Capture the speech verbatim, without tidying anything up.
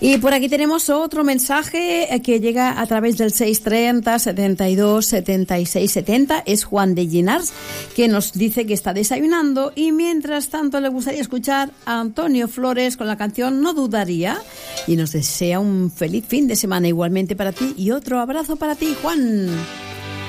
Y por aquí tenemos otro mensaje que llega a través del seis treinta, setenta y dos, setenta y seis, setenta. Es Juan de Llinars, que nos dice que está desayunando y mientras tanto le gustaría escuchar a Antonio Flores con la canción No Dudaría, y nos desea un feliz fin de semana igualmente para ti y otro abrazo para ti, Juan.